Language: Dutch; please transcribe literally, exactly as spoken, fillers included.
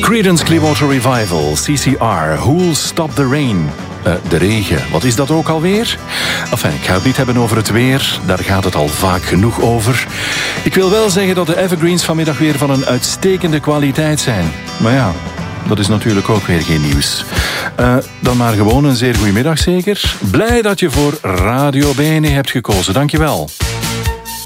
Creedence Clearwater Revival, C C R, Who'll Stop the Rain? Uh, de regen, wat is dat ook alweer? Enfin, ik ga het niet hebben over het weer, daar gaat het al vaak genoeg over. Ik wil wel zeggen dat de evergreens vanmiddag weer van een uitstekende kwaliteit zijn. Maar ja, dat is natuurlijk ook weer geen nieuws. Uh, dan maar gewoon een zeer goede middag zeker. Blij dat je voor Radio B N E hebt gekozen, dankjewel.